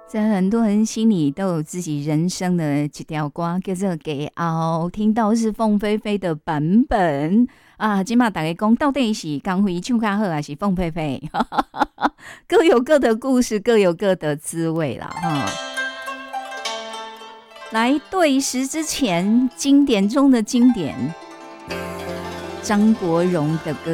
在很多人心里都有自己人生的一条歌，叫做《给熬》，听到是凤飞飞的版本啊。今嘛大家讲，到底是江蕙唱较好，还是凤飞飞？各有各的故事，各有各的滋味啦，哈。来对时之前，经典中的经典，张国荣的歌。